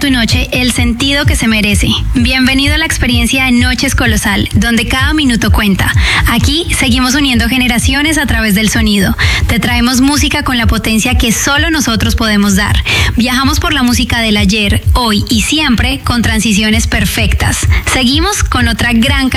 tu noche el sentido que se merece. Bienvenido a la experiencia de Noches Colosal, donde cada minuto cuenta. Aquí seguimos uniendo generaciones a través del sonido. Te traemos música con la potencia que solo nosotros podemos dar. Viajamos por la música del ayer, hoy y siempre con transiciones perfectas. Seguimos con otra gran